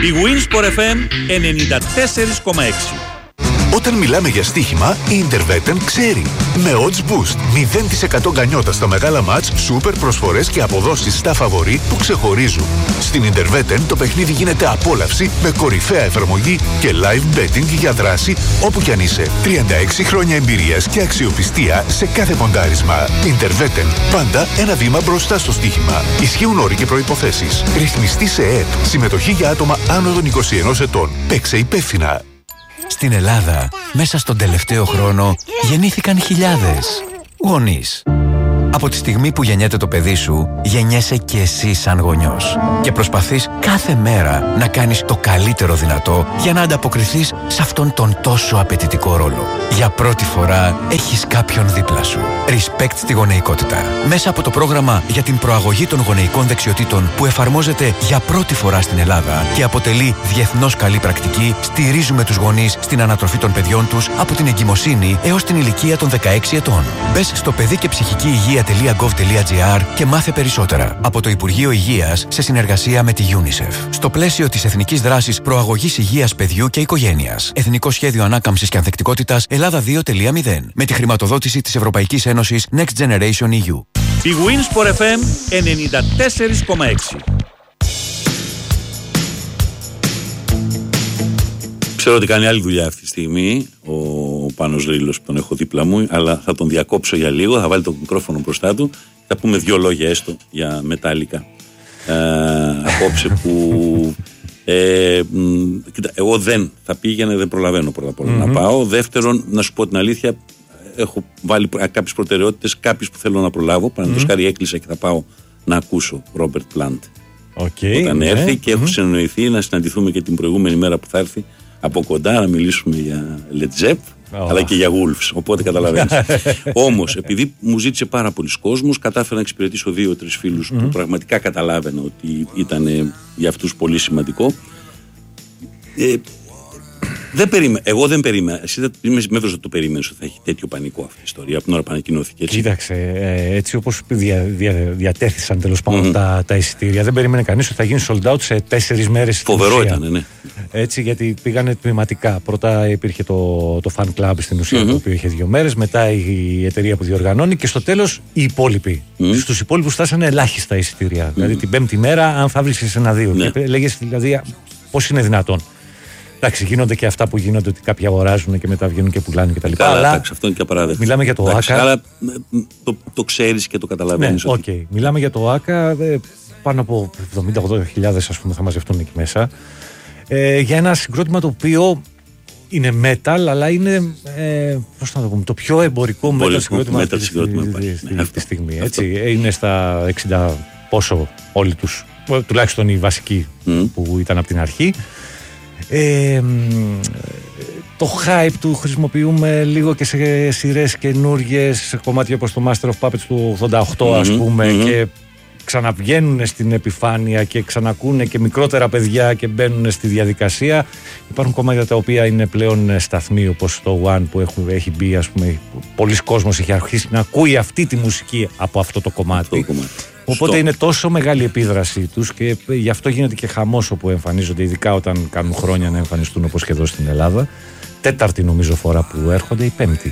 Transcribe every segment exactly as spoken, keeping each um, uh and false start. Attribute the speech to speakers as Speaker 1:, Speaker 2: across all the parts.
Speaker 1: Η Winsport εφ εμ ενενήντα τέσσερα κόμμα έξι.
Speaker 2: Όταν μιλάμε για στοίχημα, η Interveten ξέρει. Με odds boost, μηδέν τοις εκατό γκανιότα στα μεγάλα μάτς, σούπερ προσφορές και αποδόσεις στα φαβορί που ξεχωρίζουν. Στην Interveten το παιχνίδι γίνεται απόλαυση με κορυφαία εφαρμογή και live betting για δράση όπου κι αν είσαι. τριάντα έξι χρόνια εμπειρίας και αξιοπιστία σε κάθε ποντάρισμα. Interveten, πάντα ένα βήμα μπροστά στο στοίχημα. Ισχύουν όροι και προϋποθέσεις. Ρυθμιστή σε ΕΕΠ. Συμμετοχή για άτομα άνω των είκοσι ενός ετών. Παίξε υπεύθυνα.
Speaker 3: Στην Ελλάδα, μέσα στον τελευταίο χρόνο, γεννήθηκαν χιλιάδες γονείς. Από τη στιγμή που γεννιέται το παιδί σου, γεννιέσαι και εσύ σαν γονιός. Και προσπαθείς κάθε μέρα να κάνεις το καλύτερο δυνατό για να ανταποκριθείς σε αυτόν τον τόσο απαιτητικό ρόλο. Για πρώτη φορά έχεις κάποιον δίπλα σου. Respect στη γονεϊκότητα. Μέσα από το πρόγραμμα για την προαγωγή των γονεϊκών δεξιοτήτων που εφαρμόζεται για πρώτη φορά στην Ελλάδα και αποτελεί διεθνώς καλή πρακτική, στηρίζουμε τους γονείς στην ανατροφή των παιδιών τους από την εγκυμοσύνη έως την ηλικία των δεκαέξι ετών. Μπες στο παιδί και ψυχική υγεία τελεία γκοβ τελεία τζι άρ και μάθε περισσότερα. Από το Υπουργείο Υγείας σε συνεργασία με τη UNICEF. Στο πλαίσιο της Εθνικής Δράσης Προαγωγής Υγείας Παιδιού και Οικογένειας. Εθνικό Σχέδιο Ανάκαμψης και Ανθεκτικότητας Ελλάδα δύο τελεία μηδέν. Με τη χρηματοδότηση της Ευρωπαϊκής Ένωσης Next Generation ι γιου.
Speaker 1: Η Winsport εφ εμ ενενήντα τέσσερα κόμμα έξι.
Speaker 4: Ξέρω ότι κάνει άλλη δουλειά αυτή τη στιγμή ο Πάνος Ρήλος που τον έχω δίπλα μου, αλλά θα τον διακόψω για λίγο, θα βάλει το μικρόφωνο μπροστά του, θα πούμε δύο λόγια έστω για Μετάλλικα ε, απόψε που ε, μ, κοίτα, εγώ δεν θα πήγαινε, δεν προλαβαίνω πρώτα απ' όλα mm-hmm. να πάω. Δεύτερον, να σου πω την αλήθεια, έχω βάλει κάποιες προτεραιότητες, κάποιες που θέλω να προλάβω. Παραδείγματος mm-hmm. χάρη έκλεισα και θα πάω να ακούσω Ρόμπερτ Πλάντ
Speaker 5: okay,
Speaker 4: όταν
Speaker 5: ναι.
Speaker 4: έρθει και
Speaker 5: mm-hmm.
Speaker 4: έχω συνεννοηθεί να συναντηθούμε και την προηγούμενη μέρα που θα έρθει από κοντά να μιλήσουμε για Led Zepp oh. αλλά και για Wolves, οπότε καταλαβαίνεις. Όμως, επειδή μου ζήτησε πάρα πολλοί κόσμος, κατάφερα να εξυπηρετήσω δύο-τρεις φίλους mm-hmm. που πραγματικά καταλάβαινα ότι ήταν για αυτούς πολύ σημαντικό. Ε, δεν περίμενα, εγώ δεν περίμενα. Εσύ δεν είμαι βέβαιος ότι το περίμενες ότι θα έχει τέτοιο πανικό αυτή η ιστορία από την ώρα που ανακοινώθηκε. Έτσι.
Speaker 5: Κοίταξε, έτσι όπως δια, δια, διατέθησαν τέλος πάντων mm-hmm. τα, τα εισιτήρια, δεν περίμενε κανείς ότι θα γίνει sold out σε τέσσερις μέρες.
Speaker 4: Φοβερό ήταν, ναι.
Speaker 5: Έτσι, γιατί πήγανε τμηματικά. Πρώτα υπήρχε το, το fan club στην ουσία, mm-hmm. το οποίο είχε δύο μέρες, μετά η εταιρεία που διοργανώνει και στο τέλος οι υπόλοιποι. Mm-hmm. Στους υπόλοιπους φτάσανε ελάχιστα εισιτήρια. Mm-hmm. Δηλαδή την πέμπτη μέρα, αν θα βρίσκεις ένα-δύο. Mm-hmm. Και λέγες δηλαδή πώς είναι δυνατόν. Εντάξει, γίνονται και αυτά που γίνονται ότι κάποιοι αγοράζουν και μετά βγαίνουν και πουλάνε κτλ.
Speaker 4: Αλλά εντάξει, αυτό είναι και απαράδεκτο.
Speaker 5: Μιλάμε για το εντάξει, ΆΚΑ.
Speaker 4: Αλλά το, το ξέρεις και το καταλαβαίνεις.
Speaker 5: Ναι,
Speaker 4: ότι...
Speaker 5: okay. Μιλάμε για το ΆΚΑ. Πάνω από εβδομήντα ογδόντα χιλιάδες ας πούμε θα μαζευτούν εκεί μέσα. Ε, για ένα συγκρότημα το οποίο είναι metal, αλλά είναι ε, πώς να το πούμε, το πιο εμπορικό metal συγκρότημα αυτή τη στιγμή. Έτσι. Είναι στα εξήντα πόσο όλοι τους, τουλάχιστον οι βασικοί mm. που ήταν από την αρχή. Ε, το hype του χρησιμοποιούμε λίγο και σε σειρές καινούργιες, σε κομμάτια όπως το Master of Puppets του ογδόντα οκτώ mm-hmm, ας πούμε mm-hmm. και ξαναβγαίνουν στην επιφάνεια και ξανακούνε και μικρότερα παιδιά και μπαίνουν στη διαδικασία. Υπάρχουν κομμάτια τα οποία είναι πλέον σταθμοί όπως το One που έχουν, έχει μπει ας πούμε, πολλοί κόσμος έχει αρχίσει να ακούει αυτή τη μουσική από αυτό το κομμάτι. Αυτό το κομμάτι. Οπότε Στο. είναι τόσο μεγάλη επίδρασή τους και γι' αυτό γίνεται και χαμός όπου εμφανίζονται, ειδικά όταν κάνουν χρόνια να εμφανιστούν όπως και εδώ στην Ελλάδα. Τέταρτη νομίζω φορά που έρχονται, η πέμπτη.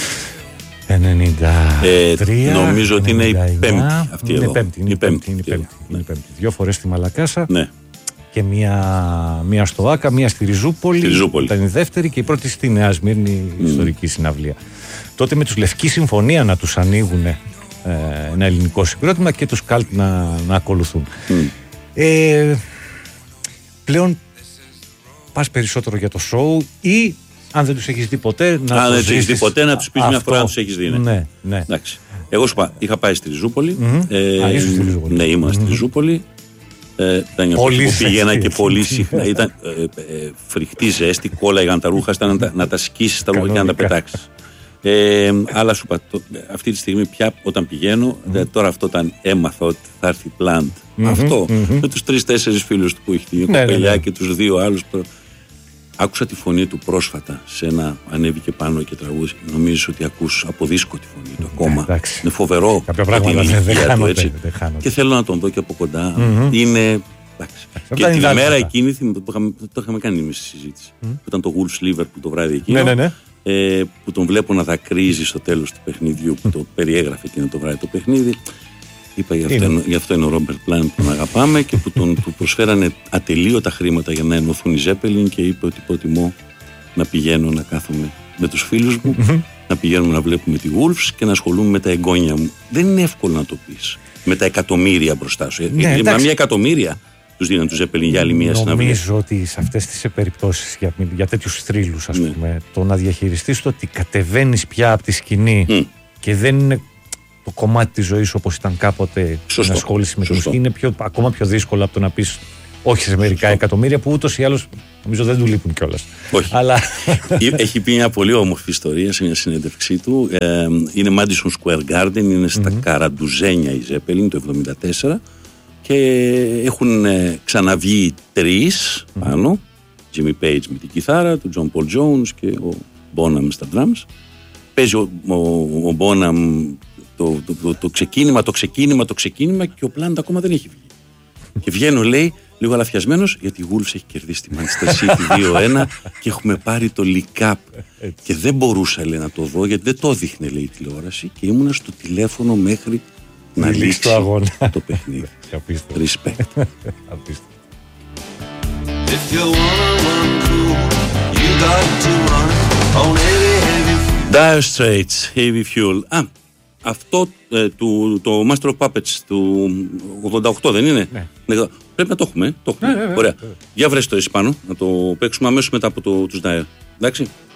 Speaker 5: ενενήντα τρία, ε, νομίζω ότι είναι η πέμπτη αυτή είναι
Speaker 4: εδώ.
Speaker 5: Πέμπτη, είναι η πέμπτη. Είναι πέμπτη, ναι. είναι πέμπτη. Δύο φορές στη Μαλακάσα ναι. και μία, μία στο ΆΚΑ, μία στη Ριζούπολη. Στη Ριζούπολη. Ήταν η δεύτερη και η πρώτη στη Νέα Σμύρνη, mm. ιστορική συναυλία. Τότε με τους Λευκή Συμφωνία να τους ανοίγουν ε, ένα ελληνικό συγκρότημα και τους Καλτ να, να ακολουθούν. Mm. Ε, πλέον πας περισσότερο για το show ή αν δεν τους έχεις δει ποτέ να
Speaker 4: αν
Speaker 5: το
Speaker 4: δεν τους έχεις δει ποτέ να τους πεις αυτό... μια φορά να τους έχεις δει. Ναι.
Speaker 5: Ναι, ναι.
Speaker 4: Εντάξει. Εγώ σου είπα, είχα πάει στη Ριζούπολη.
Speaker 5: Mm-hmm. Ε, Α, στη Ριζούπολη.
Speaker 4: Ναι, ήμουν mm-hmm. στη Ριζούπολη. Ε, ήταν πολύ που πήγαινα και πολύ συχνά. Ήταν ε, ε, φρικτή ζέστη, κόλλαγαν τα ρούχα, ήταν να τα, να τα σκίσεις τα ρούχα και να τα πετάξεις. Ε, αλλά σου είπα, το, αυτή τη στιγμή πια όταν πηγαίνω, mm-hmm. δε, τώρα αυτό όταν έμαθα ότι θα έρθει Plant, mm-hmm. αυτό mm-hmm. με τους τρεις-τέσσερις φίλους του που έχει την ναι, κοπελιά ναι, ναι. και τους δύο άλλους. Άκουσα τη φωνή του πρόσφατα σε ένα ανέβηκε πάνω και τραγούδι. Νομίζεις ότι ακούς από δίσκο τη φωνή του ακόμα.
Speaker 5: Εντάξει.
Speaker 4: Είναι φοβερό.
Speaker 5: Κάποια πράγματα δεν χάνονται.
Speaker 4: Και θέλω να τον δω και από κοντά. Mm-hmm. Είναι Και την ημέρα εκείνη, το είχαμε, το είχαμε κάνει εμείς στη συζήτηση, mm. που ήταν το Wolves Liverpool το βράδυ εκείνο,
Speaker 5: ναι, ναι, ναι.
Speaker 4: Ε, που τον βλέπω να δακρύζει στο τέλος του παιχνιδιού, που το περιέγραφε εκείνο το βράδυ το παιχνίδι. Είπα γι' αυτό, είναι. γι' αυτό είναι ο Ρόμπερτ Πλάντ που τον αγαπάμε και που τον του προσφέρανε ατελείωτα χρήματα για να ενωθούν οι Ζέπελιν και είπε ότι προτιμώ να πηγαίνω να κάθομαι με τους φίλους μου, mm-hmm. να πηγαίνουμε να βλέπουμε τη Wolves και να ασχολούμαι με τα εγγόνια μου. Δεν είναι εύκολο να το πεις με τα εκατομμύρια μπροστά σου. Ναι, με μια εκατομμύρια τους δίναν τους Ζέπελιν για άλλη μια συναυλία.
Speaker 5: Νομίζω ότι σε αυτές τις περιπτώσεις για, για τέτοιους θρύλους, ας ναι. πούμε, το να διαχειριστείς το ότι κατεβαίνεις πια από τη σκηνή mm. και δεν είναι το κομμάτι της ζωής όπως ήταν κάποτε να ασχολείσαι με τους, είναι πιο, ακόμα πιο δύσκολο από το να πεις όχι σε μερικά Σωστό. εκατομμύρια που ούτως ή άλλως νομίζω δεν του λείπουν κιόλας.
Speaker 4: Όχι. Αλλά... Έχει πει μια πολύ όμορφη ιστορία σε μια συνέντευξή του. Ε, είναι Madison Square Garden, είναι στα mm-hmm. Καραντουζένια η Ζέπελιν το εβδομήντα τέσσερα και έχουν ε, ξαναβγεί τρεις mm-hmm. πάνω. Jimmy Page με την κιθάρα, του John Paul Jones και ο Bonham στα drums. Παίζει ο, ο, ο Bonham το, το, το, το ξεκίνημα, το ξεκίνημα, το ξεκίνημα και ο Plant ακόμα δεν έχει βγει. Και βγαίνω, λέει, λίγο αλαφιασμένος, γιατί η Wolves έχει κερδίσει τη Manchester City δύο ένα και έχουμε πάρει το League Cup. Και δεν μπορούσα, λέει, να το δω, γιατί δεν το δείχνε, λέει, η τηλεόραση και ήμουνα στο τηλέφωνο μέχρι να λήξει το, το παιχνίδι. Respect. Dire Straits, Heavy Fuel. Α, αυτό ε, του, το Master of Puppets του ογδόντα οκτώ δεν είναι? Ναι. Πρέπει να το έχουμε. Το έχουμε. Ναι, ναι, ναι. Ωραία. Ναι, ναι. Για βρες το εσύ πάνω, να το παίξουμε αμέσως μετά από το, τους Dire. Εντάξει.